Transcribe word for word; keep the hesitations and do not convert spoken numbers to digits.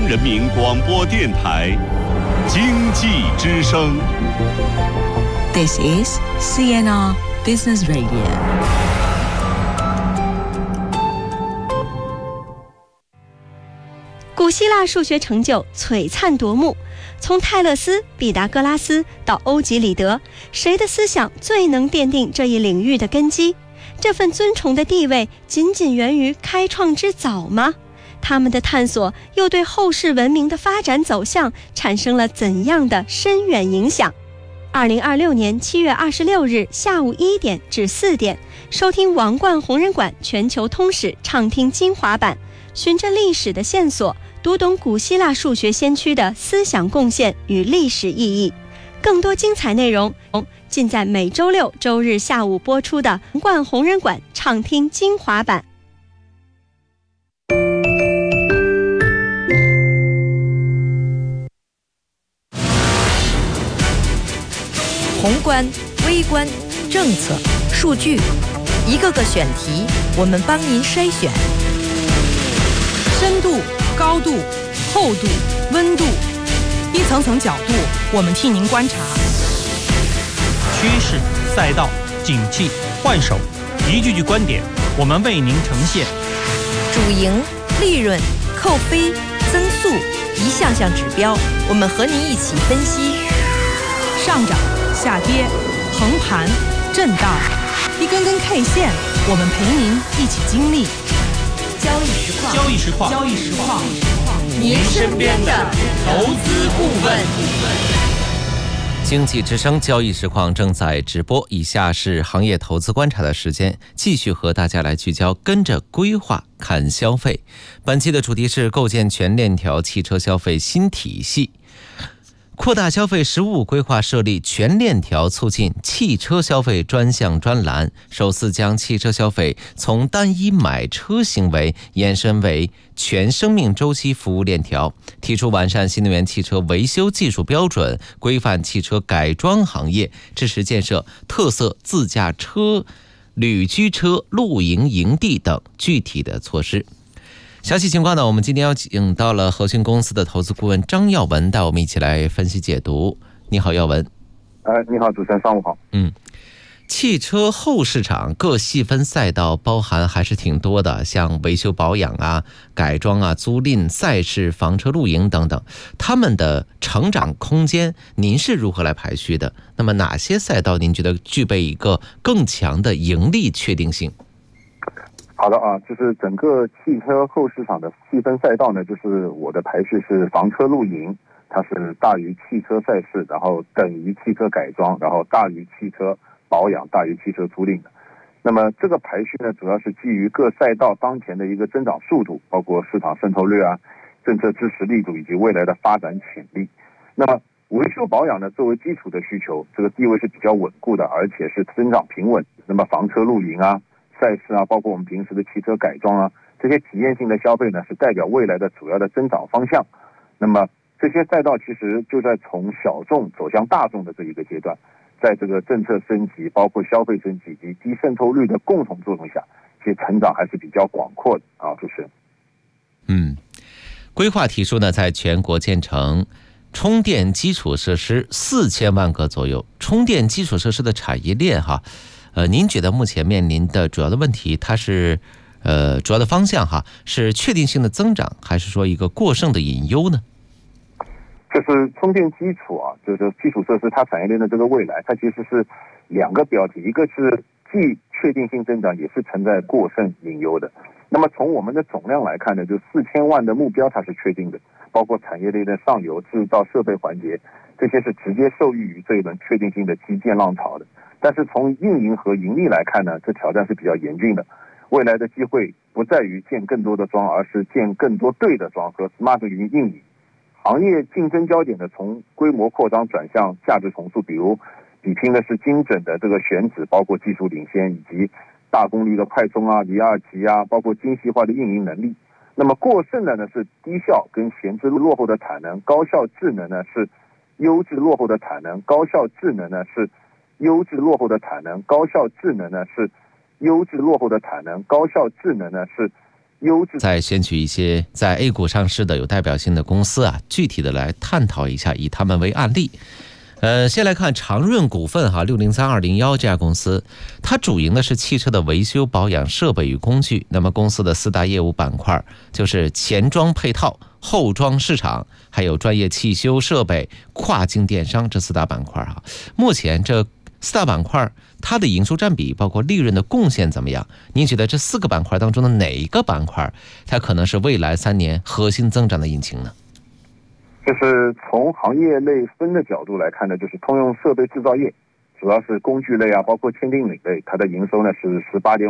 人民广播电台经济之声。 This is C N R Business Radio。 古希腊数学成就璀璨夺目，从泰勒斯、毕达哥拉斯到欧几里得，谁的思想最能奠定这一领域的根基？这份尊崇的地位仅仅源于开创之早吗？他们的探索又对后世文明的发展走向产生了怎样的深远影响？二零二六年七月二十六日下午一点至四点，收听王冠红人馆全球通史畅听精华版，循着历史的线索，读懂古希腊数学先驱的思想贡献与历史意义。更多精彩内容尽在每周六周日下午播出的王冠红人馆畅听精华版。 宏观、微观、政策、数据，一个个选题，我们帮您筛选。 深度、高度、厚度、温度，一层层角度，我们替您观察。 趋势、赛道、景气、换手，一句句观点，我们为您呈现。 主营、利润、扣非、增速，一项项指标，我们和您一起分析。 上涨、下跌、横盘、震荡，一根根 K 线，我们陪您一起经历。 交易实况， 交易实况， 交易实况， 您身边的投资顾问。 经济之声交易实况正在直播，以下是行业投资观察的时间，继续和大家来聚焦跟着规划看消费。本期的主题是构建全链条汽车消费新体系。扩大消费实务规划设立全链条促进汽车消费专项专栏，首次将汽车消费从单一买车行为延伸为全生命周期服务链条，提出完善新能源汽车维修技术标准，规范汽车改装行业，支持建设特色自驾车、旅居车、露营营地等具体的措施。详细情况呢，我们今天邀请到了和讯公司的投资顾问张耀文，带我们一起来分析解读。你好，耀文。 呃，你好，主持人，上午好。 嗯，汽车后市场各细分赛道包含还是挺多的，像维修保养啊、改装啊、租赁、赛事、房车露营等等，他们的成长空间您是如何来排序的？那么哪些赛道您觉得具备一个更强的盈利确定性？ 好的啊，就是整个汽车后市场的细分赛道呢，就是我的排序是房车露营，它是大于汽车赛事，然后等于汽车改装，然后大于汽车保养，大于汽车租赁的。那么这个排序呢，主要是基于各赛道当前的一个增长速度，包括市场渗透率啊、政策支持力度以及未来的发展潜力。那么维修保养呢，作为基础的需求，这个地位是比较稳固的，而且是增长平稳。那么房车露营啊、赛事啊，包括我们平时的汽车改装啊，这些体验性的消费呢，是代表未来的主要的增长方向。那么这些赛道其实就在从小众走向大众的这一个阶段，在这个政策升级、包括消费升级以及低渗透率的共同作用下，其实成长还是比较广阔的啊，主持人。 嗯，规划提出呢，在全国建成充电基础设施四千万个左右。充电基础设施的产业链哈。呃，您觉得目前面临的主要的问题，它是呃主要的方向哈，是确定性的增长，还是说一个过剩的隐忧呢？ 就是充电基础啊，就是基础设施它产业链的这个未来，它其实是两个标题，一个是既确定性增长，也是存在过剩隐忧的。那么从我们的总量来看呢，就四千万的目标它是确定的，包括产业链的上游、制造、设备环节，这些是直接受益于这一轮确定性的基建浪潮的。但是从运营和盈利来看呢，这挑战是比较严峻的。未来的机会不在于建更多的桩，而是建更多对的桩和 smart 运营。行业竞争焦点呢，从规模扩张转向价值重塑，比如比拼的是精准的这个选址，包括技术领先以及大功率的快充啊、离二级啊，包括精细化的运营能力。那么过剩的呢是低效跟闲置落后的产能，高效智能呢是优质落后的产能，高效智能呢是优质落后的产能，高效智能呢是优质落后的产能，高效智能呢是优质。 再选取一些在 A 股上市的有代表性的公司啊，具体的来探讨一下，以他们为案例。呃，先来看长润股份哈，六零三二零一这家公司，它主营的是汽车的维修保养设备与工具。那么公司的四大业务板块就是前装配套、后装市场，还有专业汽修设备、跨境电商这四大板块哈。目前这四大板块它的营收占比，包括利润的贡献怎么样？您觉得这四个板块当中的哪一个板块它可能是未来三年核心增长的引擎呢？ 就是从行业类分的角度来看呢，就是通用设备制造业，主要是工具类啊，包括签订领类，它的营收呢是十八点